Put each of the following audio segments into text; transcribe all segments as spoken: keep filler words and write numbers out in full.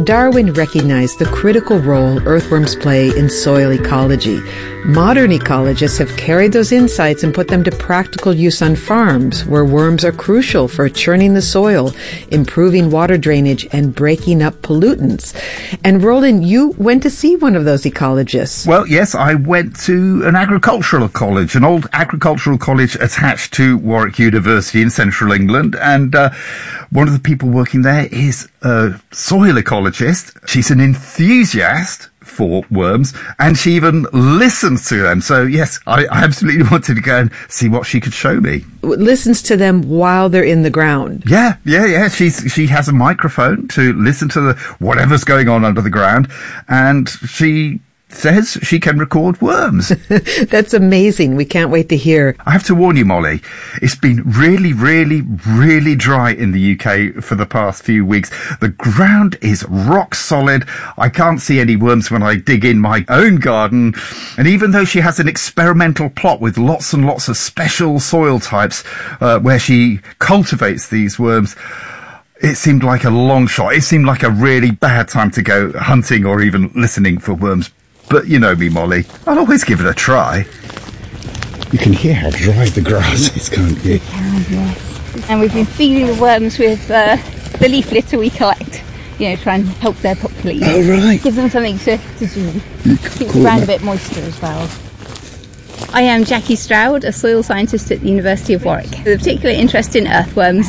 Darwin recognized the critical role earthworms play in soil ecology. Modern ecologists have carried those insights and put them to practical use on farms, where worms are crucial for churning the soil, improving water drainage, and breaking up pollutants. And Roland, you went to see one of those ecologists. Well, yes, I went to an agricultural college, an old agricultural college attached to Warwick University in central England, and uh, one of the people working there is a soil ecologist. She's an enthusiast for worms, and she even listens to them. So, yes, I, I absolutely wanted to go and see what she could show me. Listens to them while they're in the ground. Yeah, yeah, yeah. She's she has a microphone to listen to the whatever's going on under the ground, and she says she can record worms. That's amazing. We can't wait to hear. I have to warn you, Molly, it's been really, really, really dry in the U K for the past few weeks. The ground is rock solid. I can't see any worms when I dig in my own garden. And even though she has an experimental plot with lots and lots of special soil types uh, where she cultivates these worms, it seemed like a long shot. It seemed like a really bad time to go hunting or even listening for worms. But you know me, Molly, I'll always give it a try. You can hear how dry the grass is, can't you? Oh, yes. And we've been feeding the worms with uh, the leaf litter we collect, you know, try and help their population. Oh, right. Give them something to, to do. You Keep the ground a bit moister as well. I am Jackie Stroud, a soil scientist at the University of Warwick, with a particular interest in earthworms.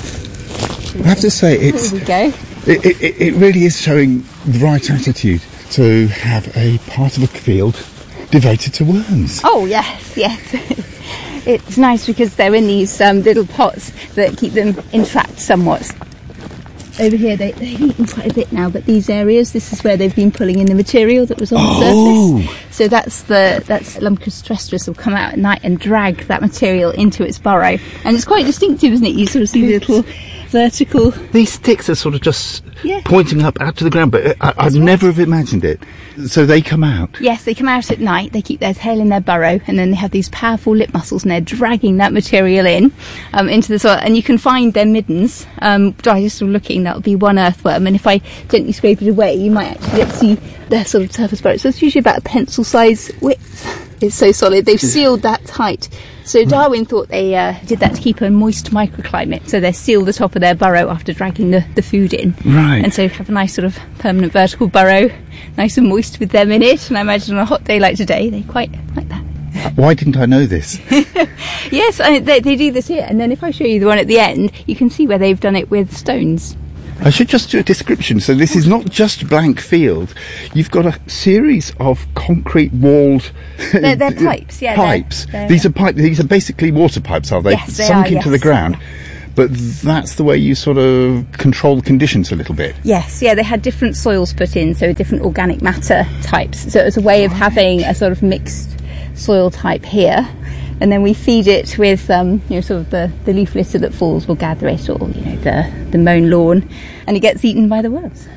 I have to say, it's, Here we go. It, it, it really is showing the right attitude to have a part of a field devoted to worms. Oh, yes, yes. It's nice because they're in these um, little pots that keep them entrapped somewhat. Over here, they, they've eaten quite a bit now, but these areas, this is where they've been pulling in the material that was on oh. the surface. So that's the that's Lumcus terrestris will come out at night and drag that material into its burrow. And it's quite distinctive, isn't it? You sort of see the little vertical... These sticks are sort of just yeah. pointing up out to the ground, but I, I'd right. never have imagined it. So they come out? Yes, they come out at night, they keep their tail in their burrow, and then they have these powerful lip muscles, and they're dragging that material in um, into the soil. And you can find their middens, um, by just sort of looking, that'll be one earthworm, and if I gently scrape it away, you might actually get to see their sort of surface burrow. So it's usually about a pencil size width. It's so solid. They've sealed that tight. So Darwin thought they uh, did that to keep a moist microclimate. So they seal the top of their burrow after dragging the, the food in. Right. And so have a nice sort of permanent vertical burrow, nice and moist with them in it. And I imagine on a hot day like today, they quite like that. Why didn't I know this? Yes, I, they, they do this here. And then if I show you the one at the end, you can see where they've done it with stones. I should just do a description. So this is not just blank field. You've got a series of concrete walled they're, they're pipes. Yeah, pipes. They're, they're, these are pipes. These are basically water pipes, are they? Yes, they Sunk are, into yes. the ground. But that's the way you sort of control the conditions a little bit. Yes, yeah, they had different soils put in, so different organic matter types. So it was a way of right. having a sort of mixed soil type here. And then we feed it with, um, you know, sort of the, the leaf litter that falls, we'll gather it, or, you know, the, the mown lawn, and it gets eaten by the worms.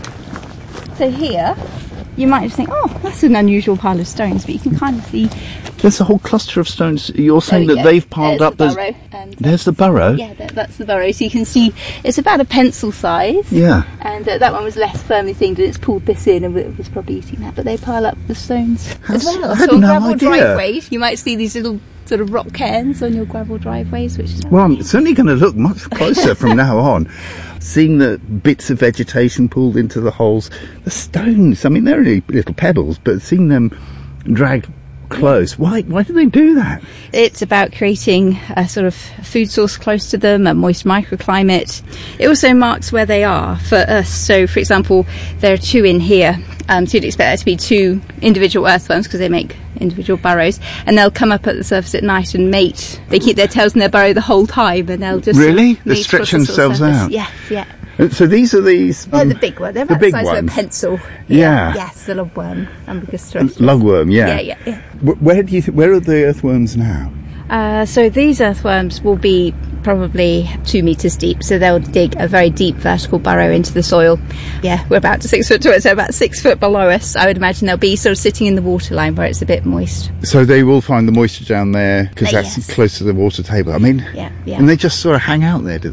So here, you might just think, oh, that's an unusual pile of stones, but you can kind of see... There's a whole cluster of stones. You're saying that go. they've piled there's up... The burrow, and there's the burrow? Yeah, that, that's the burrow. So you can see it's about a pencil size. Yeah. And uh, that one was less firmly thinned, and it's pulled this in and it was probably eating that. But they pile up the stones That's, as well. I had so on no gravel idea. driveways, you might see these little sort of rock cairns on your gravel driveways, which is... Well, I'm certainly going to look much closer from now on. Seeing the bits of vegetation pulled into the holes, the stones, I mean, they're only little pebbles, but seeing them dragged close, why why do they do that? It's about creating a sort of food source close to them, a moist microclimate. It also marks where they are for us. So, for example, there are two in here. Um, so you'd expect there to be two individual earthworms because they make individual burrows, and they'll come up at the surface at night and mate. They keep their tails in their burrow the whole time, and they'll just really sort of they stretch themselves surface. out. Yes, yeah. So these are these. They're um, the big one. They're the about big the size ones. of a pencil. Yeah. yeah. Yes, the lugworm, Lumcus terrestris. Lugworm. Yeah. Yeah, yeah, yeah. Where do you? Th- where are the earthworms now? Uh, so these earthworms will be probably two metres deep, so they'll dig a very deep vertical burrow into the soil. Yeah, we're about to six foot to it, so about six foot below us. I would imagine they'll be sort of sitting in the waterline where it's a bit moist. So they will find the moisture down there because Uh, that's yes. close to the water table. I mean, Yeah, yeah. and they just sort of hang out there, do they?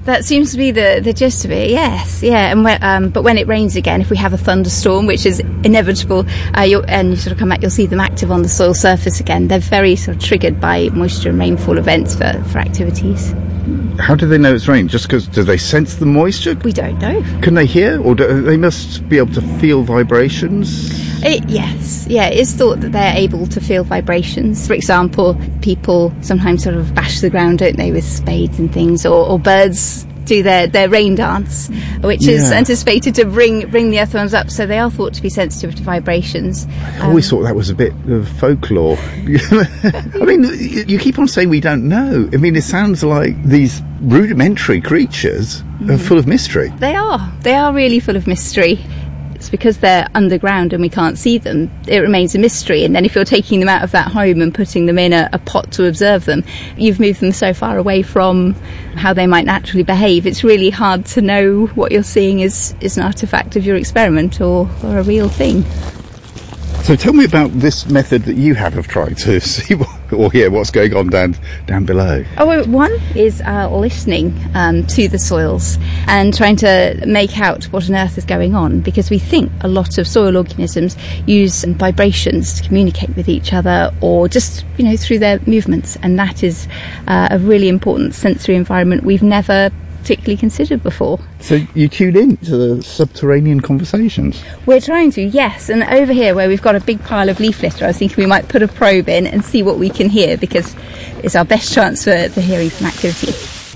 That seems to be the, the gist of it, yes, yeah. And when, um, but when it rains again, if we have a thunderstorm, which is inevitable, uh, you'll, and you sort of come back, you'll see them active on the soil surface again. They're very sort of triggered by moisture and rainfall events for, for activities. How do they know it's rain? Just because, do they sense the moisture? We don't know. Can they hear? Or do, they must be able to feel vibrations? It, yes, yeah, it's thought that they're able to feel vibrations. For example, people sometimes sort of bash the ground, don't they, with spades and things, or, or birds do their, their rain dance, which is Yeah. anticipated to bring bring the earthworms up, so they are thought to be sensitive to vibrations. I always thought that was a bit of folklore. I mean, you you keep on saying we don't know. I mean, it sounds like these rudimentary creatures are full of mystery. They are. They are really full of mystery. It's because they're underground and we can't see them. It remains a mystery. And then if you're taking them out of that home and putting them in a, a pot to observe them, you've moved them so far away from how they might naturally behave. It's really hard to know what you're seeing is, is an artefact of your experiment or, or a real thing. So tell me about this method that you have of trying to see what, or hear what's going on down down below. Oh, well, one is uh, listening um, to the soils and trying to make out what on earth is going on, because we think a lot of soil organisms use vibrations to communicate with each other, or just, you know, through their movements, and that is uh, a really important sensory environment we've never particularly considered before. So you tune in to the subterranean conversations? We're trying to, yes, and over here where we've got a big pile of leaf litter, I was thinking we might put a probe in and see what we can hear, because it's our best chance for, for hearing some activity.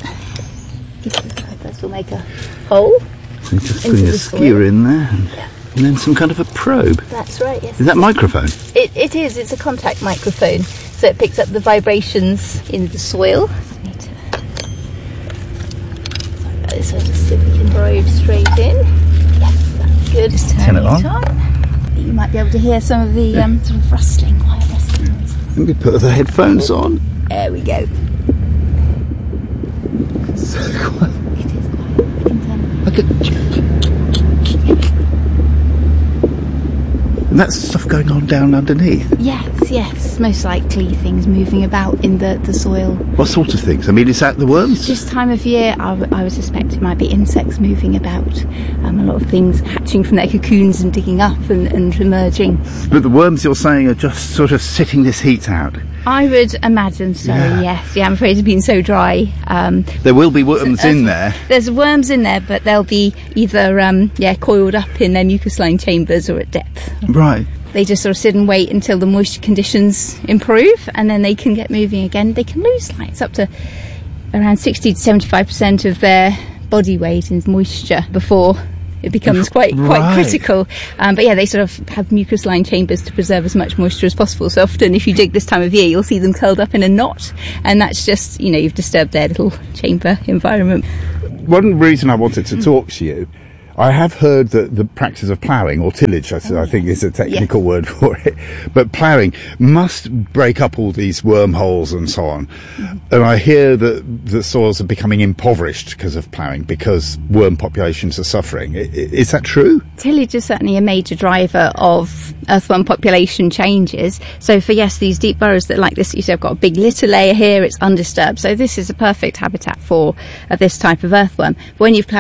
First we'll make a hole. So you just Into putting a the skewer soil. in there, and, and then some kind of a probe. That's right, yes. Is that microphone? It, it is, it's a contact microphone, so it picks up the vibrations in the soil. So just see if we can probe straight in. Yes, that's good. Just turn, Turn it it on. on. You might be able to hear some of the um, sort of rustling, quiet rustling noises. Let me put the headphones on. There we go. So quiet. It is quiet. I can turn I could... And that's stuff going on down underneath. Yes, yes. Most likely things moving about in the, the soil. What sort of things? I mean, is that the worms? This time of year, I, w- I would suspect it might be insects moving about. Um, a lot of things hatching from their cocoons and digging up and, and emerging. But the worms you're saying are just sort of sitting this heat out. I would imagine so, Yeah. yes. Yeah, I'm afraid it's been so dry. Um, There will be worms in there. There's worms in there, but they'll be either um, yeah coiled up in their mucus-lined chambers or at depth. Right. They just sort of sit and wait until the moisture conditions improve, and then they can get moving again. They can lose like it's up to around sixty to seventy-five percent of their body weight in moisture before it becomes quite quite Right. critical. Um, but yeah, they sort of have mucus-lined chambers to preserve as much moisture as possible. So often, if you dig this time of year, you'll see them curled up in a knot, and that's just, you know, you've disturbed their little chamber environment. One reason I wanted to talk to you, I have heard that the practice of ploughing, or tillage, I, I think is a technical Yes. word for it, but ploughing must break up all these wormholes and so on. And I hear that the soils are becoming impoverished because of ploughing, because worm populations are suffering. I- i- Is that true? Tillage is certainly a major driver of earthworm population changes. So for, yes, these deep burrows that like this, you see I've got a big litter layer here, it's undisturbed. So this is a perfect habitat for uh, this type of earthworm. But when you've